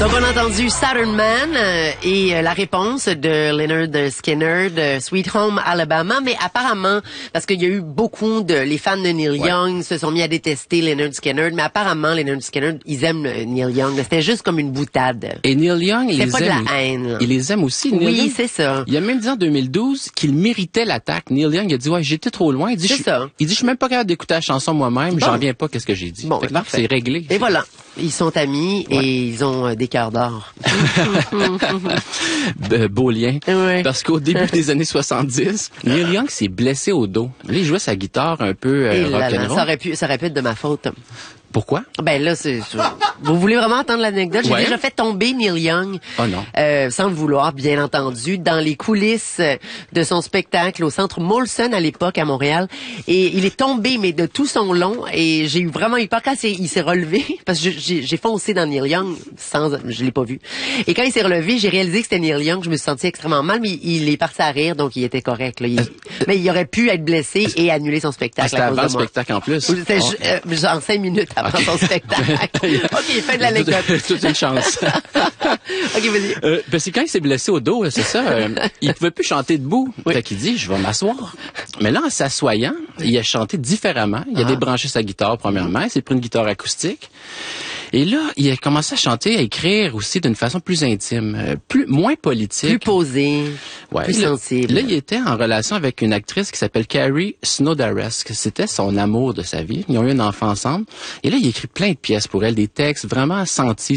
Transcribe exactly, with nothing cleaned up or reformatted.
Donc, on a entendu Saturn Man euh, et euh, la réponse de Lynyrd Skynyrd de Sweet Home Alabama, mais apparemment, parce qu'il y a eu beaucoup de... Les fans de Neil ouais. Young se sont mis à détester Lynyrd Skynyrd, mais apparemment, Lynyrd Skynyrd, ils aiment euh, Neil Young. C'était juste comme une boutade. Et Neil Young, il C'est les pas aime. de la haine. Là. Il les aime aussi. Neil Oui, Young, c'est ça. Il a même dit en deux mille douze qu'il méritait l'attaque. Neil Young a dit, ouais, j'étais trop loin. Il dit, C'est je, ça. Il dit, je suis même pas capable d'écouter la chanson moi-même. Bon. J'en reviens pas, qu'est-ce que j'ai dit. Bon, fait que parfait. c'est réglé. Et voilà. Ils sont amis Ouais. et ils ont euh, des cœurs d'or. Euh, beau lien. Ouais. Parce qu'au début des années soixante-dix, Neil Young s'est blessé au dos. Là, il jouait sa guitare un peu Et euh, là, là, rock'n'roll. ça aurait pu, ça aurait pu être de ma faute. Pourquoi? Ben là, c'est. Vous voulez vraiment entendre l'anecdote? J'ai Ouais. déjà fait tomber Neil Young, Oh non. euh, sans le vouloir, bien entendu, dans les coulisses de son spectacle au centre Molson à l'époque à Montréal. Et il est tombé, mais de tout son long. Et j'ai eu vraiment eu peur quand c'est- il s'est relevé, parce que j'ai j'ai foncé dans Neil Young sans, je l'ai pas vu. Et quand il s'est relevé, j'ai réalisé que c'était Neil Young. Je me suis senti extrêmement mal, mais il est parti à rire, donc il était correct. Là. Il- mais il aurait pu être blessé et annuler son Ah, spectacle c'était à cause avant de le moi. spectacle en plus. C'était Oh. ju- euh, genre cinq minutes avant son spectacle. OK, fin de l'anecdote. Toute une chance. OK, vas-y. Euh, parce que quand il s'est blessé au dos, là, c'est ça, euh, il pouvait plus chanter debout. Oui. Fait qu'il dit, je vais m'asseoir. Mais là, en s'assoyant, il a chanté différemment. Il a Ah. débranché sa guitare, premièrement. Il s'est pris une guitare acoustique. Et là, il a commencé à chanter, à écrire aussi d'une façon plus intime, euh, plus moins politique. Plus posé, Ouais. plus Là- sensible. Là, il était en relation avec une actrice qui s'appelle Carrie Snowdaresk. C'était son amour de sa vie. Ils ont eu un enfant ensemble. Et là, il écrit plein de pièces pour elle, des textes vraiment sentis